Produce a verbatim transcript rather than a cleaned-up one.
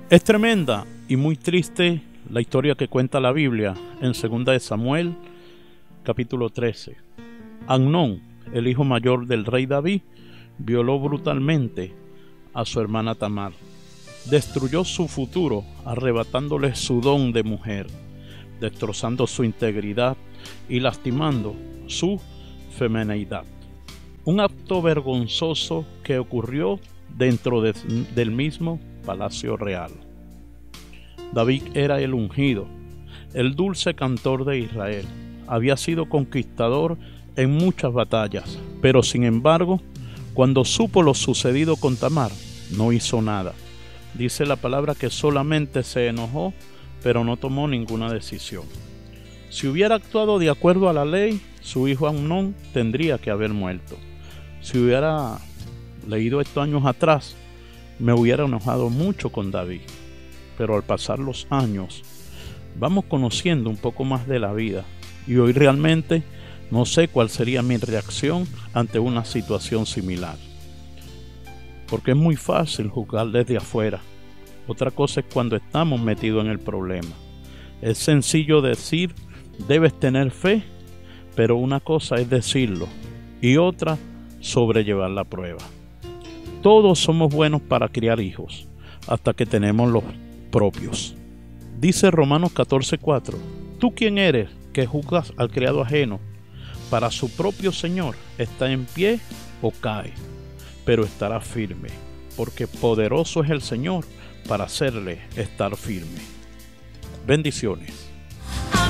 Es tremenda y muy triste la historia que cuenta la Biblia en segunda de Samuel, capítulo trece. Amnón, el hijo mayor del rey David, violó brutalmente a su hermana Tamar. Destruyó su futuro, arrebatándole su don de mujer, destrozando su integridad y lastimando su femineidad. Un acto vergonzoso que ocurrió dentro de, del mismo palacio real. David era el ungido, el dulce cantor de Israel. Había sido conquistador en muchas batallas, pero sin embargo, cuando supo lo sucedido con Tamar, no hizo nada. Dice la palabra que solamente se enojó, pero no tomó ninguna decisión. Si hubiera actuado de acuerdo a la ley, su hijo Amnón tendría que haber muerto. Si hubiera leído esto años atrás, me hubiera enojado mucho con David. Pero al pasar los años, vamos conociendo un poco más de la vida. Y hoy realmente no sé cuál sería mi reacción ante una situación similar. Porque es muy fácil juzgar desde afuera. Otra cosa es cuando estamos metidos en el problema. Es sencillo decir, debes tener fe, pero una cosa es decirlo y otra, sobrellevar la prueba. Todos somos buenos para criar hijos, hasta que tenemos los propios. Dice Romanos catorce cuatro, ¿tú quién eres que juzgas al criado ajeno? Para su propio Señor está en pie o cae, pero estará firme, porque poderoso es el Señor para hacerle estar firme. Bendiciones.